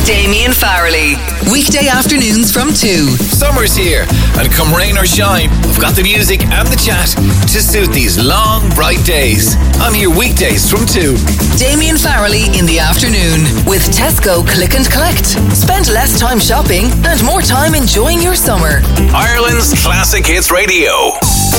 Damien Farrelly. Weekday afternoons from 2. Summer's here, and come rain or shine, I've got the music and the chat to suit these long, bright days. I'm here weekdays from 2. Damien Farrelly in the afternoon with Tesco Click and Collect. Spend less time shopping and more time enjoying your summer. Ireland's Classic Hits Radio.